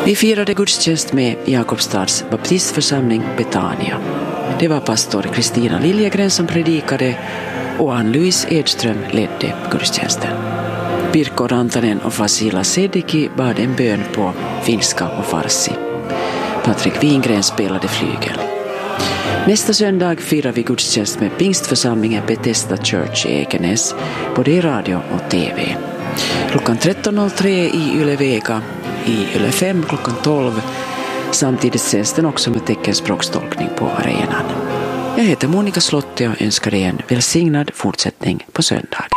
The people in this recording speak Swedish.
Vi firade gudstjänst med Jakobstads baptistförsamling Betania. Det var pastor Kristina Liljegren som predikade och Ann-Louise Edström ledde gudstjänsten. Pirkko Rantanen och Vasila Sediki bad en bön på finska och farsi. Patrik Wingren spelade flygel. Nästa söndag firar vi gudstjänst med pingstförsamlingen Bethesda Church i Ekenäs, både i radio och tv. Klockan 13.03 i Yle Vega, i Yle 5 klockan 12. Samtidigt ses den också med teckenspråkstolkning på arenan. Jag heter Monica Slotti och önskar dig en välsignad fortsättning på söndagen.